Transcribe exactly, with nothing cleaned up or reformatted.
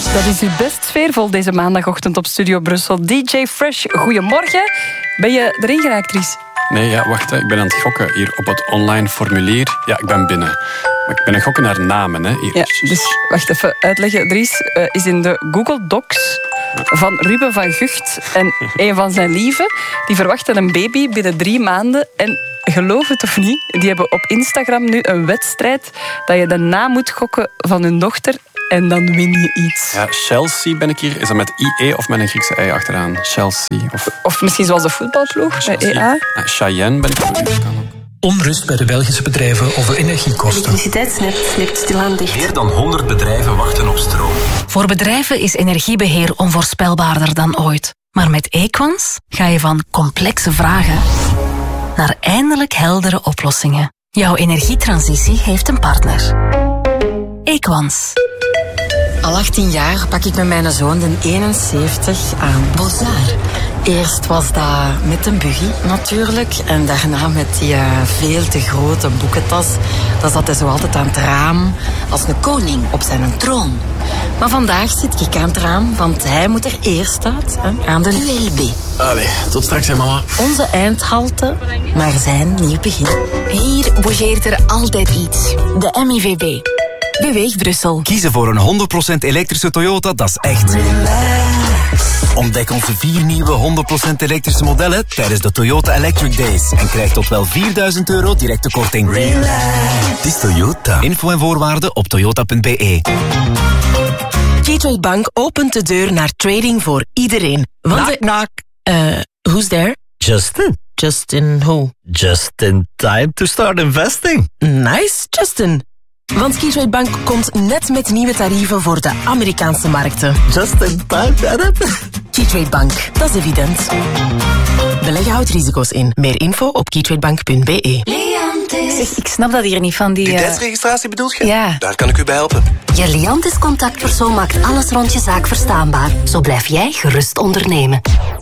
Dat is u best sfeervol deze maandagochtend op Studio Brussel. D J Fresh, goedemorgen. Ben je erin geraakt, Dries? Nee, ja, wacht. Ik ben aan het gokken hier op het online formulier. Ja, ik ben binnen. Maar ik ben aan het gokken naar namen. Hè. Hier. Ja, dus wacht even uitleggen. Dries uh, is in de Google Docs van Ruben van Gucht. En een van zijn lieven, die verwachten een baby binnen drie maanden. En geloof het of niet, die hebben op Instagram nu een wedstrijd dat je de naam moet gokken van hun dochter. En dan win je iets. Ja, Chelsea ben ik hier. Is dat met I E of met een Griekse ei achteraan? Chelsea. Of, of misschien zoals de voetbalploeg, bij E A. Ja, Cheyenne ben ik hier. Onrust bij de Belgische bedrijven over energiekosten. Het elektriciteitsnet slipt stilaan dicht. Meer dan honderd bedrijven wachten op stroom. Voor bedrijven is energiebeheer onvoorspelbaarder dan ooit. Maar met Equans ga je van complexe vragen naar eindelijk heldere oplossingen. Jouw energietransitie heeft een partner. Equans. Al achttien jaar pak ik met mijn zoon de eenenzeventig aan Bozar. Eerst was dat met een buggy natuurlijk. En daarna met die uh, veel te grote boekentas. Dan zat hij zo altijd aan het raam. Als een koning op zijn troon. Maar vandaag zit ik aan het raam. Want hij moet er eerst uit. Hè, aan de U L B. Allee, tot straks hè mama. Onze eindhalte naar zijn nieuw begin. Hier bougeert er altijd iets. De M I V B. Beweeg Brussel. Kiezen voor een honderd procent elektrische Toyota, dat is echt. Relax. Ontdek onze vier nieuwe honderd procent elektrische modellen tijdens de Toyota Electric Days. En krijg tot wel vierduizend euro directe korting. Relax. Het is Toyota. Info en voorwaarden op toyota punt b e. Gateway Bank opent de deur naar trading voor iedereen. Want knock, knock. Uh, who's there? Justin. Justin who? Just in time to start investing. Nice, Justin. Want Gateway Bank komt net met nieuwe tarieven voor de Amerikaanse markten. Just in time, Janet. Gateway Bank, dat is evident. Beleggen houdt risico's in. Meer info op gatewaybank punt b e. Zeg, ik snap dat hier niet van die... Identiteitsregistratie bedoelt je? Ja. Daar kan ik u bij helpen. Je Liantis contactpersoon maakt alles rond je zaak verstaanbaar. Zo blijf jij gerust ondernemen.